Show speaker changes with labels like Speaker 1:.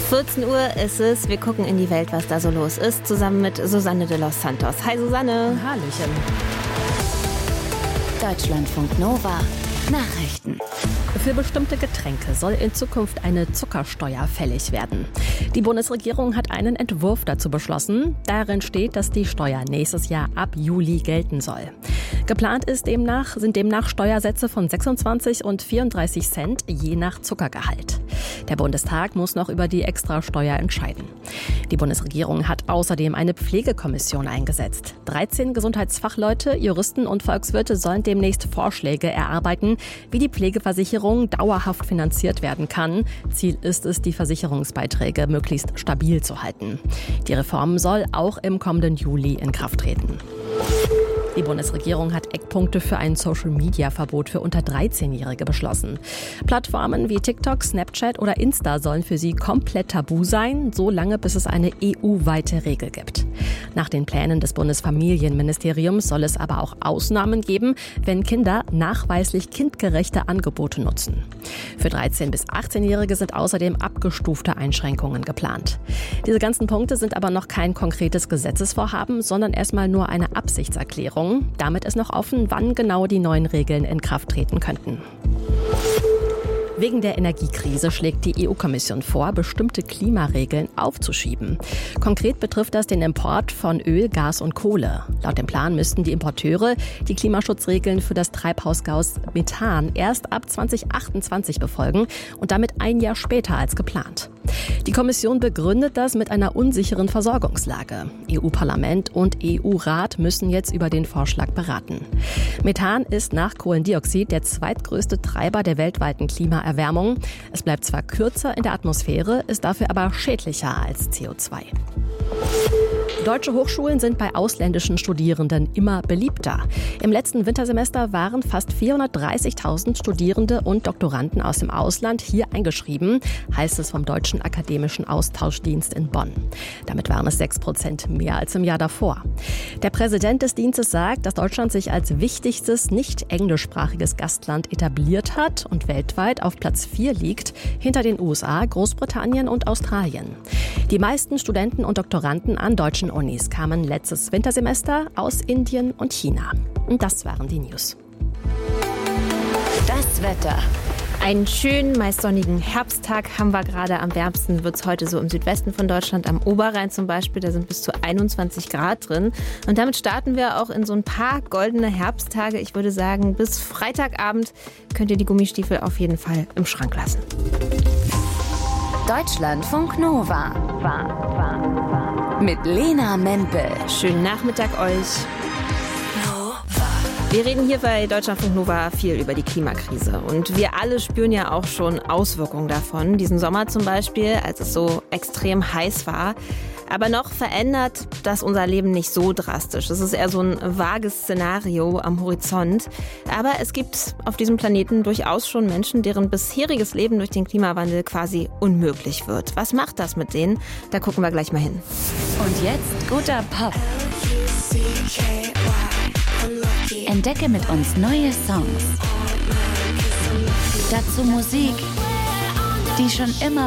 Speaker 1: 14 Uhr ist es. Wir gucken in die Welt, was da so los ist, zusammen mit Susanne de los Santos. Hi Susanne.
Speaker 2: Hallöchen.
Speaker 3: Deutschlandfunk Nova. Nachrichten.
Speaker 2: Für bestimmte Getränke soll in Zukunft eine Zuckersteuer fällig werden. Die Bundesregierung hat einen Entwurf dazu beschlossen. Darin steht, dass die Steuer nächstes Jahr ab Juli gelten soll. Geplant sind demnach Steuersätze von 26 und 34 Cent je nach Zuckergehalt. Der Bundestag muss noch über die Extrasteuer entscheiden. Die Bundesregierung hat außerdem eine Pflegekommission eingesetzt. 13 Gesundheitsfachleute, Juristen und Volkswirte sollen demnächst Vorschläge erarbeiten, wie die Pflegeversicherung dauerhaft finanziert werden kann. Ziel ist es, die Versicherungsbeiträge möglichst stabil zu halten. Die Reform soll auch im kommenden Juli in Kraft treten. Die Bundesregierung hat Eckpunkte für ein Social-Media-Verbot für unter 13-Jährige beschlossen. Plattformen wie TikTok, Snapchat oder Insta sollen für sie komplett tabu sein, solange bis es eine EU-weite Regel gibt. Nach den Plänen des Bundesfamilienministeriums soll es aber auch Ausnahmen geben, wenn Kinder nachweislich kindgerechte Angebote nutzen. Für 13- bis 18-Jährige sind außerdem abgestufte Einschränkungen geplant. Diese ganzen Punkte sind aber noch kein konkretes Gesetzesvorhaben, sondern erstmal nur eine Absichtserklärung. Damit ist noch offen, wann genau die neuen Regeln in Kraft treten könnten. Wegen der Energiekrise schlägt die EU-Kommission vor, bestimmte Klimaregeln aufzuschieben. Konkret betrifft das den Import von Öl, Gas und Kohle. Laut dem Plan müssten die Importeure die Klimaschutzregeln für das Treibhausgas Methan erst ab 2028 befolgen und damit ein Jahr später als geplant. Die Kommission begründet das mit einer unsicheren Versorgungslage. EU-Parlament und EU-Rat müssen jetzt über den Vorschlag beraten. Methan ist nach Kohlendioxid der zweitgrößte Treiber der weltweiten Klimaerwärmung. Es bleibt zwar kürzer in der Atmosphäre, ist dafür aber schädlicher als CO2. Deutsche Hochschulen sind bei ausländischen Studierenden immer beliebter. Im letzten Wintersemester waren fast 430.000 Studierende und Doktoranden aus dem Ausland hier eingeschrieben, heißt es vom Deutschen Akademischen Austauschdienst in Bonn. Damit waren es 6% mehr als im Jahr davor. Der Präsident des Dienstes sagt, dass Deutschland sich als wichtigstes nicht englischsprachiges Gastland etabliert hat und weltweit auf Platz 4 liegt, hinter den USA, Großbritannien und Australien. Die meisten Studenten und Doktoranden an deutschen Unis kamen letztes Wintersemester aus Indien und China. Und das waren die News.
Speaker 3: Das Wetter.
Speaker 1: Einen schönen, meist sonnigen Herbsttag haben wir gerade. Am wärmsten wird es heute so im Südwesten von Deutschland, am Oberrhein zum Beispiel. Da sind bis zu 21 Grad drin. Und damit starten wir auch in so ein paar goldene Herbsttage. Ich würde sagen, bis Freitagabend könnt ihr die Gummistiefel auf jeden Fall im Schrank lassen.
Speaker 3: Deutschlandfunk Nova. Mit Lena Mempel.
Speaker 1: Schönen Nachmittag euch. Wir reden hier bei Deutschlandfunk Nova viel über die Klimakrise. Und wir alle spüren ja auch schon Auswirkungen davon. Diesen Sommer zum Beispiel, als es so extrem heiß war. Aber noch verändert das unser Leben nicht so drastisch. Es ist eher so ein vages Szenario am Horizont. Aber es gibt auf diesem Planeten durchaus schon Menschen, deren bisheriges Leben durch den Klimawandel quasi unmöglich wird. Was macht das mit denen? Da gucken wir gleich mal hin.
Speaker 3: Und jetzt guter Pop. Entdecke mit uns neue Songs. Dazu Musik, die schon immer